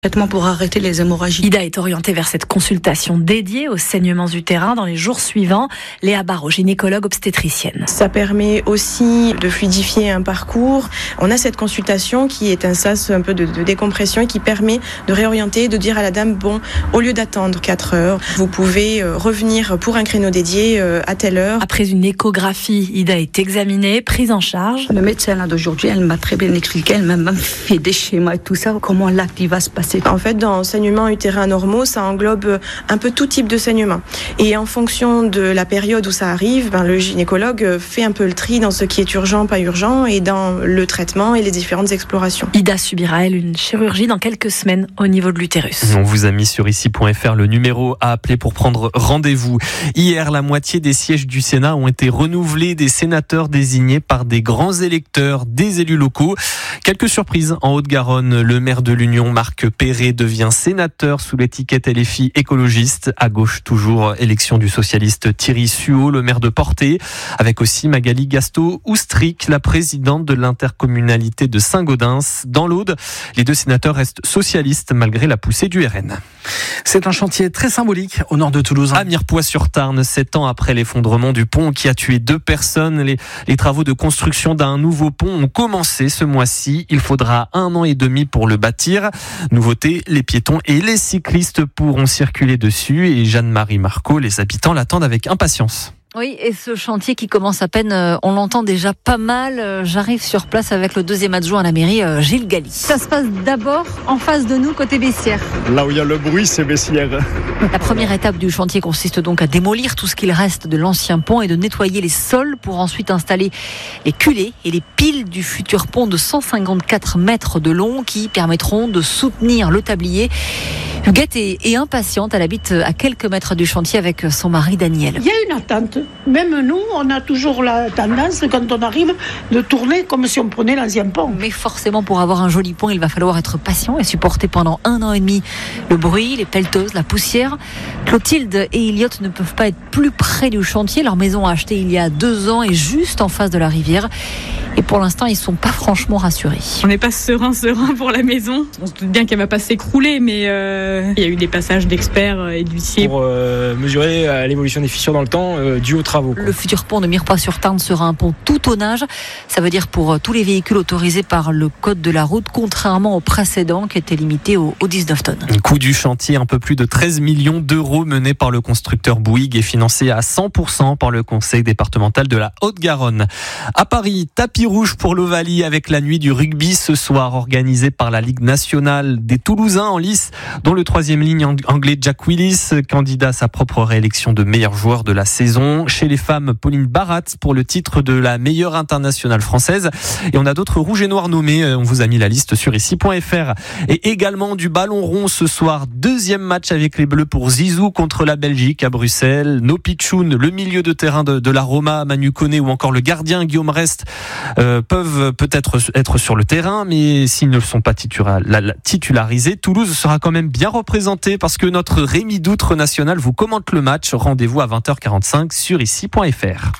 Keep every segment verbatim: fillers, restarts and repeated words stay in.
Traitement pour arrêter les hémorragies. Ida est orientée vers cette consultation dédiée aux saignements utérins dans les jours suivants. Léa Barraud, gynécologue obstétricienne. Ça permet aussi de fluidifier un parcours. On a cette consultation qui est un sas un peu de, de décompression et qui permet de réorienter, de dire à la dame, bon, au lieu d'attendre quatre heures, vous pouvez revenir pour un créneau dédié à telle heure. Après une échographie, Ida est examinée, prise en charge. Le médecin là d'aujourd'hui, elle m'a très bien expliqué, elle m'a même fait des schémas et tout ça, comment l'acte il va se passer. En fait, dans saignements utérins normaux, ça englobe un peu tout type de saignement. Et en fonction de la période où ça arrive, ben, le gynécologue fait un peu le tri dans ce qui est urgent, pas urgent, et dans le traitement et les différentes explorations. Ida subira, elle, une chirurgie dans quelques semaines au niveau de l'utérus. On vous a mis sur ici point f r le numéro à appeler pour prendre rendez-vous. Hier, la moitié des sièges du Sénat ont été renouvelés, des sénateurs désignés par des grands électeurs, des élus locaux. Quelques surprises en Haute-Garonne. Le maire de l'Union, Marc Perret, devient sénateur sous l'étiquette L F I écologiste. À gauche, toujours, élection du socialiste Thierry Suot, le maire de Portet, avec aussi Magali Gasto-Oustric, la présidente de l'intercommunalité de Saint-Gaudens. Dans l'Aude, les deux sénateurs restent socialistes malgré la poussée du R N. C'est un chantier très symbolique au nord de Toulouse. À Mirepoix-sur-Tarn, sept ans après l'effondrement du pont qui a tué deux personnes, les, les travaux de construction d'un nouveau pont ont commencé ce mois-ci. Il faudra un an et demi pour le bâtir. Nouveauté, les piétons et les cyclistes pourront circuler dessus et Jeanne-Marie Marco, les habitants l'attendent avec impatience. Oui, et ce chantier qui commence à peine, on l'entend déjà pas mal. J'arrive sur place avec le deuxième adjoint à la mairie, Gilles Galli. Ça se passe d'abord en face de nous, côté Bessières. Là où il y a le bruit, c'est Bessières. La première étape du chantier consiste donc à démolir tout ce qu'il reste de l'ancien pont et de nettoyer les sols pour ensuite installer les culées et les piles du futur pont de cent cinquante-quatre mètres de long qui permettront de soutenir le tablier. Huguette est, est impatiente, elle habite à quelques mètres du chantier avec son mari Daniel. Il y a une attente. Même nous, on a toujours la tendance, quand on arrive, de tourner comme si on prenait l'ancien pont. Mais forcément, pour avoir un joli pont, il va falloir être patient et supporter pendant un an et demi le bruit, les pelleteuses, la poussière. Clotilde et Elliot ne peuvent pas être plus près du chantier. Leur maison achetée il y a deux ans est juste en face de la rivière. Et pour l'instant, ils ne sont pas franchement rassurés. On n'est pas serein, serein pour la maison. On se doute bien qu'elle ne va pas s'écrouler, mais euh, il y a eu des passages d'experts et d'huissiers. Pour euh, mesurer euh, l'évolution des fissures dans le temps euh, dû aux travaux. Quoi. Le futur pont de Mirepoix-sur-Tarn sera un pont tout tonnage. Ça veut dire pour tous les véhicules autorisés par le code de la route, contrairement au précédent qui était limité aux, aux dix-neuf tonnes. Le coût du chantier, un peu plus de treize millions d'euros mené par le constructeur Bouygues et financé à cent pour cent par le conseil départemental de la Haute-Garonne. À Paris, tapis rouge pour l'Ovalie avec la nuit du rugby ce soir organisée par la Ligue nationale des Toulousains en lice, dont le troisième ligne anglais Jack Willis, candidat à sa propre réélection de meilleur joueur de la saison. Chez les femmes, Pauline Barat pour le titre de la meilleure internationale française. Et on a d'autres rouges et noirs nommés. On vous a mis la liste sur ici point f r. Et également du ballon rond ce soir. Deuxième match avec les Bleus pour Zizou contre la Belgique à Bruxelles. No Pichoun, le milieu de terrain de, de la Roma, Manu Koné ou encore le gardien Guillaume Rest euh, peuvent peut-être être sur le terrain, mais s'ils ne sont pas titularisés, Toulouse sera quand même bien représenté parce que notre Rémi Doutre national vous commente le match. Rendez-vous à vingt heures quarante-cinq sur ici point f r.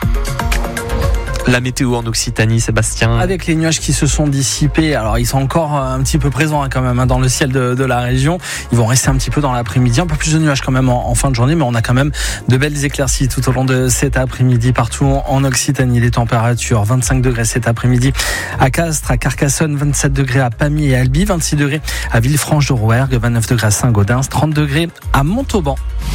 La météo en Occitanie, Sébastien. Avec les nuages qui se sont dissipés, alors ils sont encore un petit peu présents hein, quand même hein, dans le ciel de, de la région. Ils vont rester un petit peu dans l'après-midi, un peu plus de nuages quand même en, en fin de journée, mais on a quand même de belles éclaircies tout au long de cet après-midi partout en Occitanie. Les températures vingt-cinq degrés cet après-midi à Castres, à Carcassonne, vingt-sept degrés à Pamiers et Albi, vingt-six degrés à Villefranche-de-Rouergue, vingt-neuf degrés à Saint-Gaudens, trente degrés à Montauban.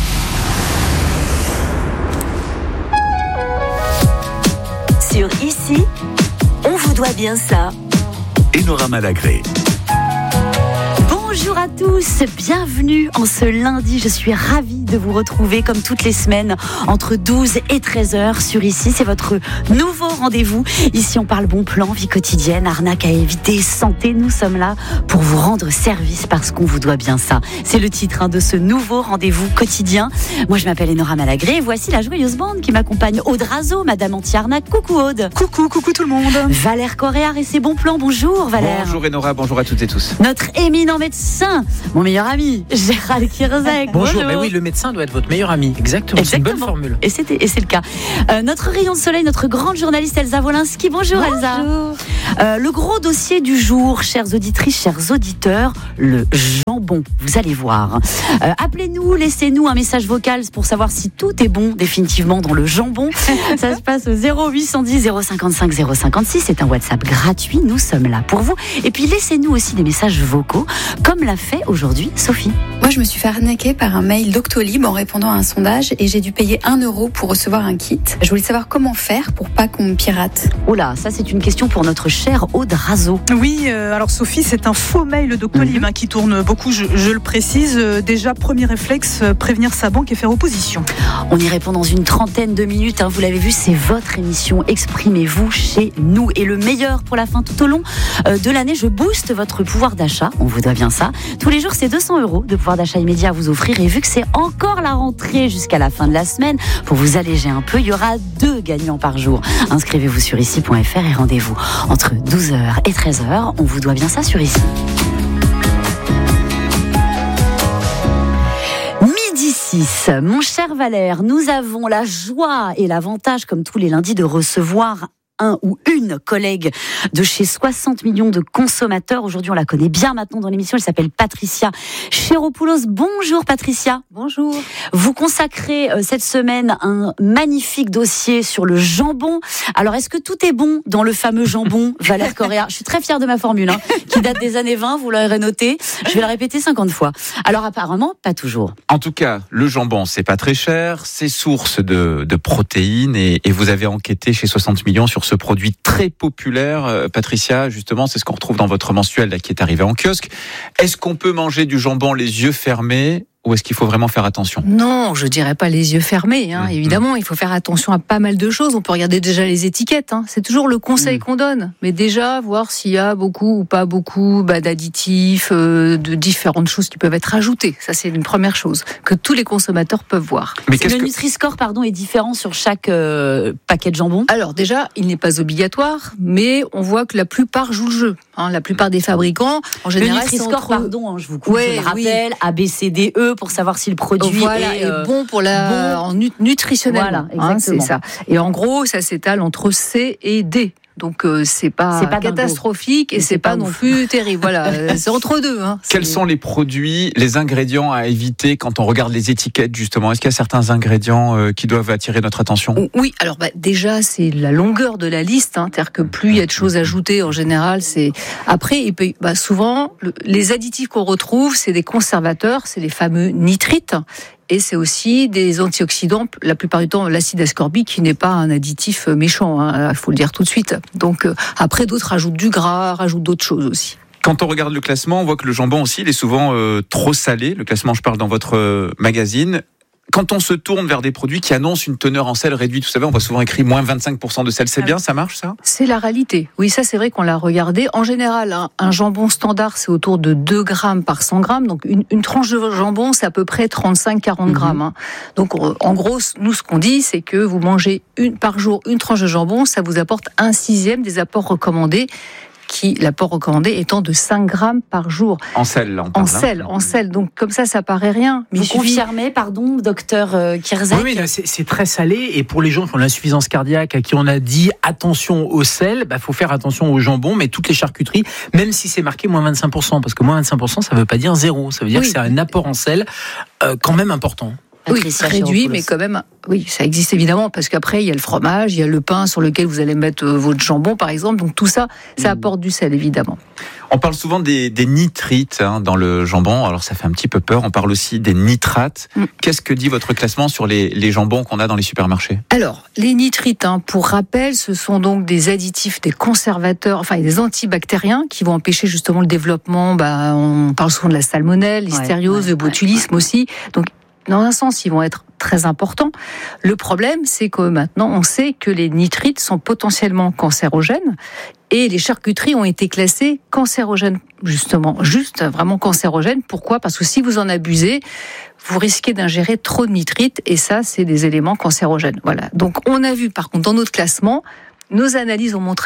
Sur Ici, on vous doit bien ça. Enora Malagré. Bonjour à tous, bienvenue en ce lundi. Je suis ravie de vous retrouver comme toutes les semaines entre douze et treize heures sur Ici. C'est votre nouveau rendez-vous. Ici, on parle bon plan, vie quotidienne, arnaque à éviter, santé. Nous sommes là pour vous rendre service parce qu'on vous doit bien ça. C'est le titre hein, de ce nouveau rendez-vous quotidien. Moi, je m'appelle Enora Malagré et voici la joyeuse bande qui m'accompagne. Aude Razo, Madame Anti-Arnaque. Coucou Aude. Coucou, coucou tout le monde. Valère Coréard et ses bons plans. Bonjour Valère. Bonjour Enora, bonjour à toutes et tous. Notre éminent médecin, mon meilleur ami, Gérald Kirzek. Bonjour, mais oui, le médecin doit être votre meilleur ami. Exactement, Exactement. C'est une bonne formule. Et, c'était, et c'est le cas. Euh, notre rayon de soleil, notre grande journaliste Elsa Wolinski. Bonjour, bonjour Elsa. Euh, le gros dossier du jour, chères auditrices, chers auditeurs, le jambon. Vous allez voir. Euh, appelez-nous, laissez-nous un message vocal pour savoir si tout est bon définitivement dans le jambon. Ça se passe au zéro huit cent dix zéro cinquante-cinq zéro cinquante-six. C'est un WhatsApp gratuit. Nous sommes là pour vous. Et puis laissez-nous aussi des messages vocaux, comme l'a fait aujourd'hui Sophie. Moi, je me suis fait arnaquer par un mail Doctolib en répondant à un sondage et j'ai dû payer un euro pour recevoir un kit. Je voulais savoir comment faire pour pas qu'on me pirate. Oula, ça c'est une question pour notre chère Aude Razo. Oui, euh, alors Sophie, c'est un faux mail Doctolib mmh. hein, qui tourne beaucoup, je, je le précise. Euh, déjà, premier réflexe, euh, prévenir sa banque et faire opposition. On y répond dans une trentaine de minutes. Hein, vous l'avez vu, c'est votre émission. Exprimez-vous chez nous. Et le meilleur pour la fin, tout au long euh, de l'année, je booste votre pouvoir d'achat. On vous doit bien ça. Tous les jours, c'est deux cents euros de pouvoir d'achat immédiat à vous offrir. Et vu que c'est encore la rentrée jusqu'à la fin de la semaine, pour vous alléger un peu, il y aura deux gagnants par jour. Inscrivez-vous sur ici point f r et rendez-vous entre douze heures et treize heures. On vous doit bien ça sur ici. Midi six, mon cher Valère, nous avons la joie et l'avantage, comme tous les lundis, de recevoir un ou une collègue de chez soixante millions de consommateurs. Aujourd'hui, on la connaît bien maintenant dans l'émission. Elle s'appelle Patricia Chéropoulos. Bonjour Patricia. Bonjour. Vous consacrez euh, cette semaine un magnifique dossier sur le jambon. Alors, est-ce que tout est bon dans le fameux jambon Valère Correa? Je suis très fière de ma formule, hein, qui date des années vingt, vous l'aurez noté. Je vais la répéter cinquante fois. Alors, apparemment, pas toujours. En tout cas, le jambon, c'est pas très cher, c'est source de, de protéines et, et vous avez enquêté chez soixante millions sur ce produit très populaire. Euh, Patricia, justement, c'est ce qu'on retrouve dans votre mensuel là, qui est arrivé en kiosque. Est-ce qu'on peut manger du jambon les yeux fermés ou est-ce qu'il faut vraiment faire attention? Non, je dirais pas les yeux fermés. Hein. Mmh. Évidemment, il faut faire attention à pas mal de choses. On peut regarder déjà les étiquettes. Hein. C'est toujours le conseil mmh. qu'on donne. Mais déjà, voir s'il y a beaucoup ou pas beaucoup bah, d'additifs, euh, de différentes choses qui peuvent être ajoutées. Ça, c'est une première chose que tous les consommateurs peuvent voir. Mais le que... Nutri-Score, pardon, est différent sur chaque euh, paquet de jambon. Alors déjà, il n'est pas obligatoire, mais on voit que la plupart jouent le jeu. Hein. La plupart des fabricants, en général, le Nutri-Score, entre... pardon, hein, je vous coupe, ouais, je le rappelle, oui. A, B, C, D, E, pour savoir si le produit voilà, est, euh, est bon pour la bon. En nut- nutritionnellement. Voilà, hein, c'est ça. Et en gros, ça s'étale entre C et D. Donc euh, c'est pas, c'est pas catastrophique et c'est, c'est pas, pas non plus terrible. Voilà, c'est entre deux. Hein. Quels sont les produits, les ingrédients à éviter quand on regarde les étiquettes justement? Est-ce qu'il y a certains ingrédients euh, qui doivent attirer notre attention? Oui, alors bah, déjà c'est la longueur de la liste. Hein, c'est-à-dire que plus il y a de choses ajoutées en général, c'est après il peut, bah, souvent le, les additifs qu'on retrouve, c'est des conservateurs, c'est les fameux nitrites. Et c'est aussi des antioxydants, la plupart du temps l'acide ascorbique qui n'est pas un additif méchant, hein, il faut le dire tout de suite. Donc euh, après d'autres rajoutent du gras, rajoutent d'autres choses aussi. Quand on regarde le classement, on voit que le jambon aussi, il est souvent euh, trop salé. Le classement, je parle dans votre euh, magazine. Quand on se tourne vers des produits qui annoncent une teneur en sel réduite, vous savez, on voit souvent écrit moins vingt-cinq pour cent de sel, c'est bien, ça marche ça? C'est la réalité. Oui, ça c'est vrai qu'on l'a regardé. En général, un, un jambon standard, c'est autour de deux grammes par cent grammes. Donc une, une tranche de jambon, c'est à peu près trente-cinq à quarante grammes. Hein. Donc en gros, nous ce qu'on dit, c'est que vous mangez une, par jour une tranche de jambon, ça vous apporte un sixième des apports recommandés. Qui, l'apport recommandé étant de cinq grammes par jour. En sel, là, on parle. En sel, hein. en sel. Donc, comme ça, ça paraît rien. Mais Vous suffit... confirmez, pardon, docteur euh, Kirzek? Oui, mais c'est, c'est très salé. Et pour les gens qui ont l'insuffisance cardiaque, à qui on a dit attention au sel, bah, faut faire attention au jambon, mais toutes les charcuteries, même si c'est marqué moins vingt-cinq pour cent. Parce que moins vingt-cinq pour cent, ça veut pas dire zéro. Ça veut dire oui. que c'est un apport en sel euh, quand même important. Oui, réduit, mais quand même, oui, ça existe évidemment, parce qu'après, il y a le fromage, il y a le pain sur lequel vous allez mettre votre jambon, par exemple. Donc tout ça, ça apporte du sel, évidemment. On parle souvent des, des nitrites hein, dans le jambon, alors ça fait un petit peu peur. On parle aussi des nitrates. Mm. Qu'est-ce que dit votre classement sur les, les jambons qu'on a dans les supermarchés? Alors, les nitrites, hein, pour rappel, ce sont donc des additifs, des conservateurs, enfin des antibactériens qui vont empêcher justement le développement. Bah, on parle souvent de la salmonelle, l'hystériose, ouais, ouais, le botulisme ouais, ouais. aussi. Donc, dans un sens, ils vont être très importants. Le problème, c'est que maintenant, on sait que les nitrites sont potentiellement cancérogènes et les charcuteries ont été classées cancérogènes, justement, juste vraiment cancérogènes. Pourquoi ? Parce que si vous en abusez, vous risquez d'ingérer trop de nitrites et ça, c'est des éléments cancérogènes. Voilà. Donc, on a vu, par contre, dans notre classement, nos analyses ont montré que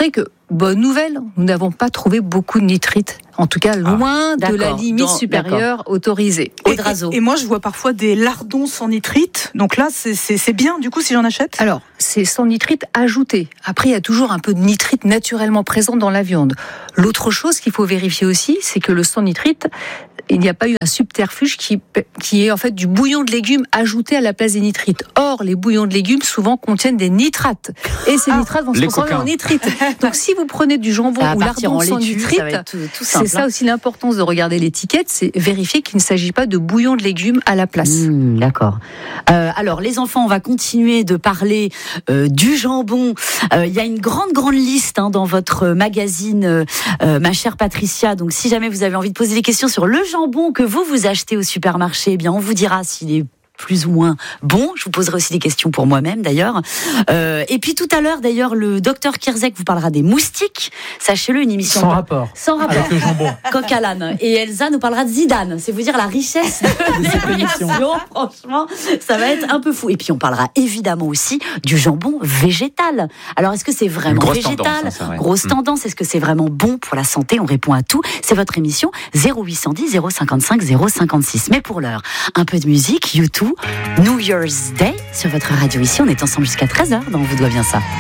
bonne nouvelle, nous n'avons pas trouvé beaucoup de nitrites. En tout cas, loin ah, de la limite dans, supérieure d'accord. autorisée. Et, et, et moi, je vois parfois des lardons sans nitrite. Donc là, c'est, c'est, c'est bien, du coup, si j'en achète. Alors, c'est sans nitrite ajouté. Après, il y a toujours un peu de nitrite naturellement présent dans la viande. L'autre chose qu'il faut vérifier aussi, c'est que le sans nitrite, il n'y a pas eu un subterfuge qui, qui est en fait du bouillon de légumes ajouté à la place des nitrites. Or, les bouillons de légumes souvent contiennent des nitrates. Et ces ah, nitrates vont se transformer en nitrites. Donc, si vous prenez du jambon ou lardon sans nitrite, tout, tout c'est ça aussi l'importance de regarder l'étiquette, c'est vérifier qu'il ne s'agit pas de bouillon de légumes à la place. Mmh, d'accord. Euh, alors, les enfants, on va continuer de parler euh, du jambon. Il euh, y a une grande, grande liste hein, dans votre magazine, euh, ma chère Patricia. Donc, si jamais vous avez envie de poser des questions sur le jambon que vous vous achetez au supermarché, eh bien, on vous dira s'il est plus ou moins bon. Je vous poserai aussi des questions pour moi-même d'ailleurs. Euh, et puis tout à l'heure d'ailleurs, le docteur Kierzek vous parlera des moustiques. Sachez-le, une émission sans rapport, sans rapport avec le jambon. Coq à l'âne. Et Elsa nous parlera de Zidane. C'est vous dire la richesse de, de cette émission. Franchement, ça va être un peu fou. Et puis on parlera évidemment aussi du jambon végétal. Alors est-ce que c'est vraiment grosse végétal tendance, hein, ça, ouais. Grosse mmh. tendance. Est-ce que c'est vraiment bon pour la santé? On répond à tout. C'est votre émission zéro huit cent dix zéro cinquante-cinq zéro cinquante-six. Mais pour l'heure, un peu de musique. YouTube. New Year's Day sur votre radio ici. On est ensemble jusqu'à treize heures dans On vous doit bien ça.